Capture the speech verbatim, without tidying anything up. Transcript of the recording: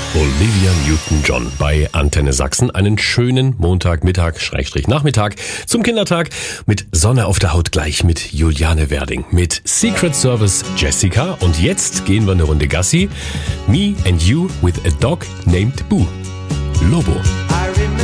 Olivia Newton-John bei Antenne Sachsen. Einen schönen Montagmittag, Schrägstrich Nachmittag zum Kindertag mit Sonne auf der Haut gleich mit Juliane Werding, mit Secret Service Jessica. Und jetzt gehen wir eine Runde Gassi. Me and You with a Dog named Boo. Lobo.